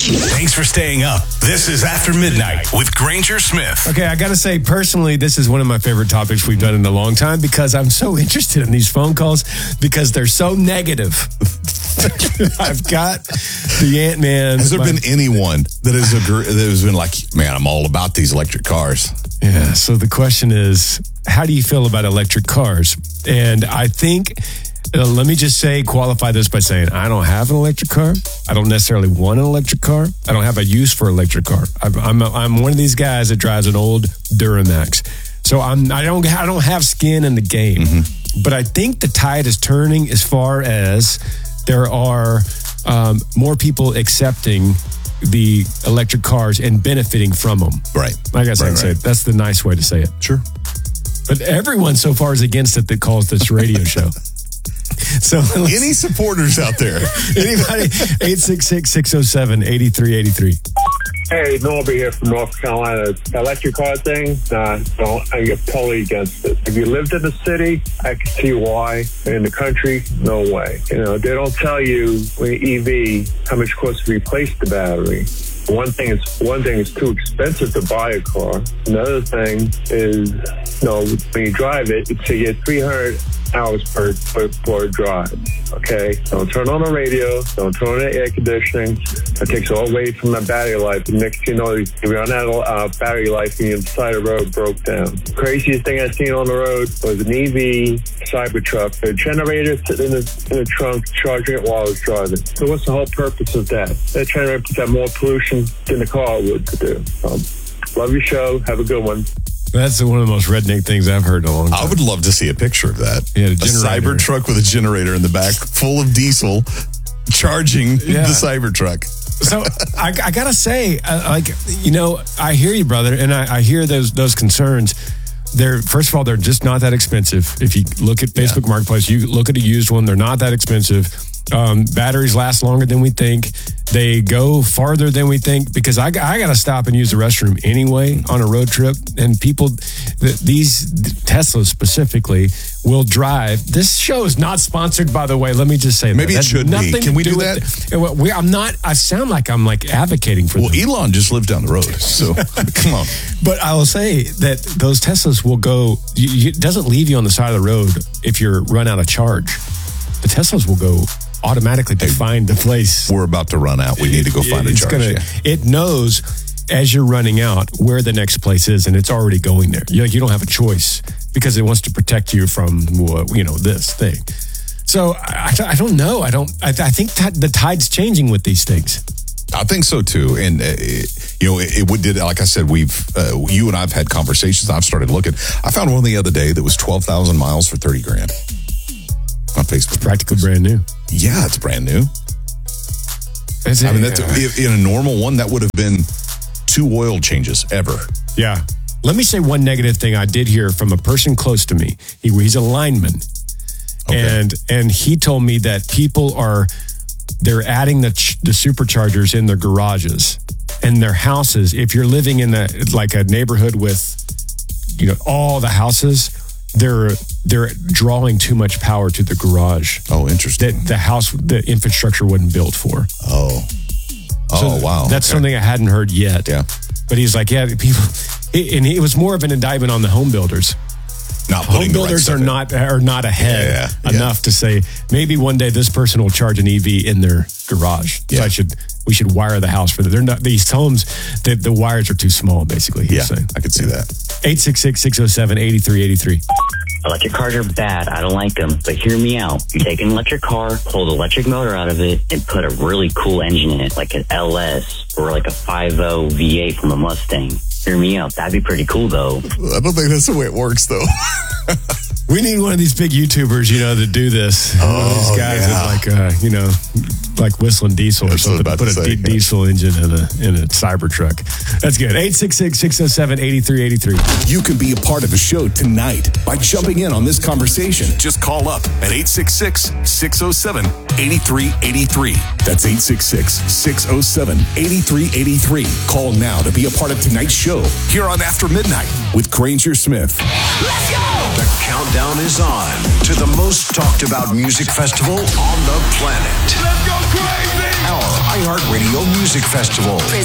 Thanks for staying up. This is After Midnight with Granger Smith. Okay, I got to say, personally, this is one of my favorite topics we've done in a long time because I'm so interested in these phone calls because they're so negative. I've got the Ant-Man. Has there been anyone that has been like, man, I'm all about these electric cars? Yeah, so the question is, how do you feel about electric cars? And I think, let me just qualify this by saying, I don't have an electric car. I don't necessarily want an electric car. I don't have a use for an electric car. I'm one of these guys that drives an old Duramax. So I don't have skin in the game. Mm-hmm. But I think the tide is turning as far as there are more people accepting the electric cars and benefiting from them. Right. I guess I'd say that's the nice way to say it. Sure. But everyone so far is against it that calls this radio show. So any supporters out there? Anybody? 866-607-8383. Hey, Norby here from North Carolina. Electric car thing, I get totally against it. If you lived in the city, I can see why. In the country, no way. You know, they don't tell you when EV how much it costs to replace the battery. One thing is too expensive to buy a car. Another thing is, when you drive it, you get 300 hours for a drive. Okay, don't turn on the radio, don't turn on the air conditioning. It takes all away from the battery life. The next thing you know, you run out of battery life and the side of the road broke down. The craziest thing I've seen on the road was an EV Cybertruck. The generator sitting in the trunk, charging it while I was driving. So what's the whole purpose of that? They're trying to represent more pollution than the car would to do. Love your show. Have a good one. That's one of the most redneck things I've heard in a long time. I would love to see a picture of that. Yeah, a Cybertruck with a generator in the back, full of diesel, charging the Cybertruck. So I got to say, I hear you, brother, and I hear those concerns. First of all, they're just not that expensive. If you look at Facebook Marketplace, you look at a used one, they're not that expensive. Batteries last longer than we think. They go farther than we think because I got to stop and use the restroom anyway on a road trip. And people, these Teslas specifically, will drive. This show is not sponsored, by the way. Let me just say maybe it should be. Can we do that? I'm not. I sound like I'm advocating for them. Well, Elon just lived down the road, so come on. But I will say that those Teslas will go. It doesn't leave you on the side of the road if you're run out of charge. The Teslas will go automatically to find the place. We're about to run out. We need to go find a charge. It knows as you're running out where the next place is, and it's already going there. You don't have a choice because it wants to protect you from this thing. So I don't know. I think the tide's changing with these things. I think so too, and it did. Like I said, you and I've had conversations. I've started looking. I found one the other day that was 12,000 miles for $30,000 on Facebook. It's practically brand new. Yeah, it's brand new. In a normal one, that would have been 2 oil changes ever. Yeah. Let me say one negative thing I did hear from a person close to me. He's a lineman. Okay. And he told me that they're adding the superchargers in their garages and their houses. If you're living in a neighborhood with, all the houses, they're drawing too much power to the garage. Oh, interesting. That the infrastructure wasn't built for. Oh, wow. That's something I hadn't heard yet. Yeah. But he's like, and it was more of an indictment on the home builders. Home builders are not ahead enough to say maybe one day this person will charge an EV in their garage. Yeah. So we should wire the house for that. They're not these homes. The wires are too small. Basically, I could see that. 866-607-8383. Electric cars are bad. I don't like them. But hear me out. You take an electric car, pull the electric motor out of it, and put a really cool engine in it, like an LS or like a 5.0 V8 from a Mustang. Hear me out. That'd be pretty cool, though. I don't think that's the way it works, though. We need one of these big YouTubers, to do this. One of these guys that like whistling diesel or something. Put a diesel engine in a Cybertruck. That's good. 866-607-8383. You can be a part of the show tonight by jumping in on this conversation. Just call up at 866-607-8383. That's 866-607-8383. Call now to be a part of tonight's show here on After Midnight with Granger Smith. Let's go! The countdown is on to the most talked about music festival on the planet. Let's go crazy! Hour iHeartRadio Music Festival.